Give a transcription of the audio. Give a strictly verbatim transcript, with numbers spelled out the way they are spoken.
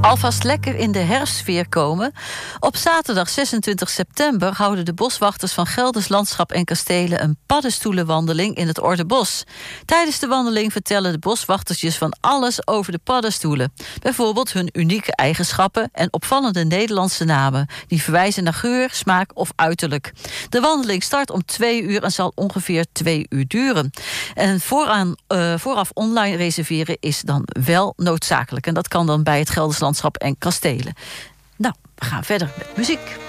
Alvast lekker in de herfstsfeer komen. Op zaterdag zesentwintig september houden de boswachters van Gelders Landschap en Kastelen een paddenstoelenwandeling in het Ordebos. Tijdens de wandeling vertellen de boswachtertjes van alles over de paddenstoelen. Bijvoorbeeld hun unieke eigenschappen en opvallende Nederlandse namen, die verwijzen naar geur, smaak of uiterlijk. De wandeling start om twee uur en zal ongeveer twee uur duren. En vooraan, uh, vooraf online reserveren is dan wel noodzakelijk. En dat kan dan bij het Gelders Landschap en Kastelen. Nou, we gaan verder met muziek.